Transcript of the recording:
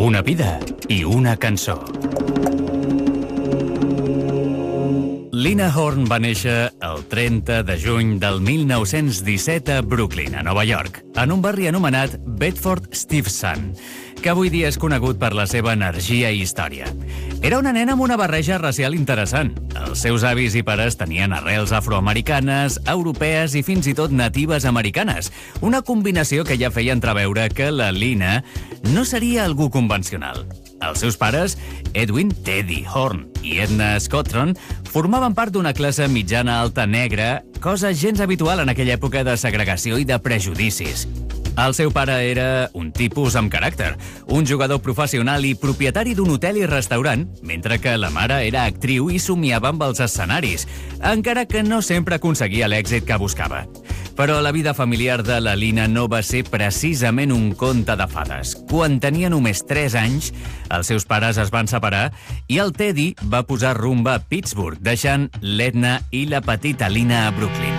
Una vida i una cançó. Lina Horne va néixer el 30 de juny del 1917 a Brooklyn, a Nova York, en un barri anomenat Bedford-Stuyvesant, que avui dia és conegut per la seva energia i història. Era una nena amb una barreja racial interessant. Els seus avis i pares tenien arrels afroamericanes, europees i fins i tot natives americanes, una combinació que ja feia entreveure que la Lina no seria algú convencional. Els seus pares, Edwin Teddy Horne i Edna Scottron, formaven part d'una classe mitjana-alta negra, cosa gens habitual en aquella època de segregació i de prejudicis. El seu pare era un tipus amb caràcter, un jugador professional i propietari d'un hotel i restaurant, mentre que la mare era actriu i somiava amb els escenaris, encara que no sempre aconseguia l'èxit que buscava. Però la vida familiar de la Lina no va ser precisament un conte de fades. Quan tenia només 3 anys, els seus pares es van separar i el Teddy va posar rumb a Pittsburgh, deixant l'Edna i la petita Lina a Brooklyn.